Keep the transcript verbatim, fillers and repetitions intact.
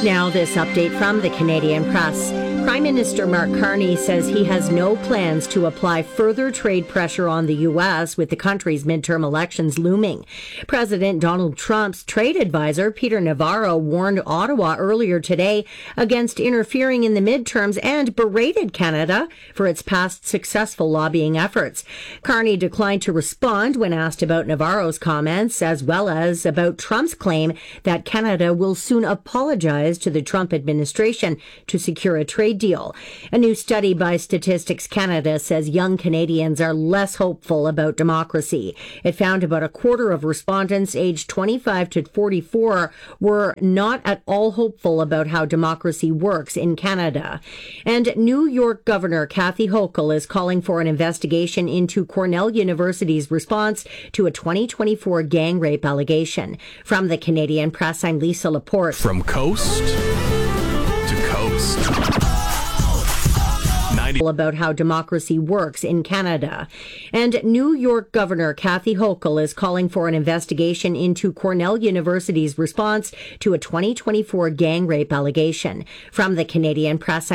Now, this update from the Canadian Press. Prime Minister Mark Carney says he has no plans to apply further trade pressure on the U S with the country's midterm elections looming. President Donald Trump's trade advisor, Peter Navarro, warned Ottawa earlier today against interfering in the midterms and berated Canada for its past successful lobbying efforts. Carney declined to respond when asked about Navarro's comments, as well as about Trump's claim that Canada will soon apologize to the Trump administration to secure a trade deal. A new study by Statistics Canada says young Canadians are less hopeful about democracy. It found about a quarter of respondents aged twenty-five to forty-four were not at all hopeful about how democracy works in Canada. And New York Governor Kathy Hochul is calling for an investigation into Cornell University's response to a twenty twenty-four gang rape allegation. From the Canadian Press, I'm Lisa Laporte. From coast to coast. About how democracy works in Canada. And New York Governor Kathy Hochul is calling for an investigation into Cornell University's response to a twenty twenty-four gang rape allegation. From the Canadian Press,